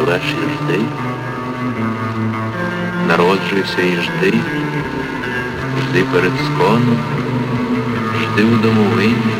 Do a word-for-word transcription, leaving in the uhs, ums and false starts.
вечір жди, народжуйся і жди, жди перед сконом, жди у домовині,